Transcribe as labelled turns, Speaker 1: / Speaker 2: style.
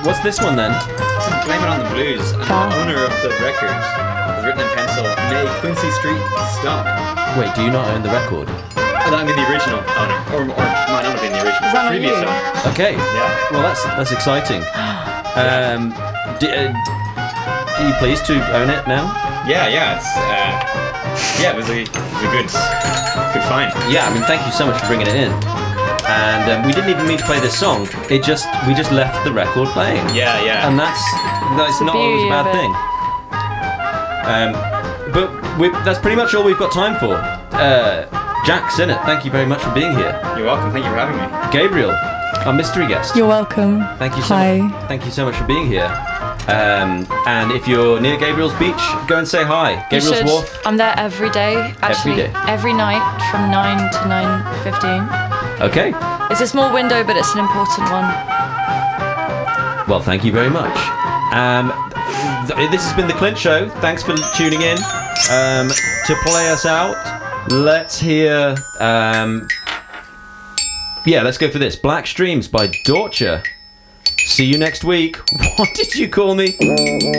Speaker 1: what's this one then?
Speaker 2: This is Blame It on the Blues, and the owner of the record has written in pencil, "May Quincy Street stop."
Speaker 1: Wait, do you not own the record?
Speaker 2: I mean the original owner, or might not have been the original,
Speaker 3: that not
Speaker 2: previous
Speaker 3: you?
Speaker 2: owner.
Speaker 1: Okay.
Speaker 2: Yeah.
Speaker 1: Well, that's exciting. Are you pleased to own it now?
Speaker 2: Yeah, it's it was a good find.
Speaker 1: Yeah, I mean, thank you so much for bringing it in. And we didn't even mean to play this song. We just left the record playing.
Speaker 2: Yeah.
Speaker 1: And that's not always a bad thing. But that's pretty much all we've got time for. Jack Sinnott, thank you very much for being here.
Speaker 2: You're welcome. Thank you for having me.
Speaker 1: Gabriel, our mystery guest.
Speaker 3: You're welcome.
Speaker 1: Thank you so
Speaker 3: Hi.
Speaker 1: much. Thank you so much for being here. And if you're near Gabriel's Beach, go and say hi. Gabriel's Wharf.
Speaker 4: I'm there every day. Actually,
Speaker 1: Every day?
Speaker 4: every night from 9 to 9:15.
Speaker 1: Okay.
Speaker 4: It's a small window, but it's an important one.
Speaker 1: Well, thank you very much. This has been The Clint Show. Thanks for tuning in. To play us out, let's hear... let's go for this. Black Streams by Dorcher. See you next week. What did you call me?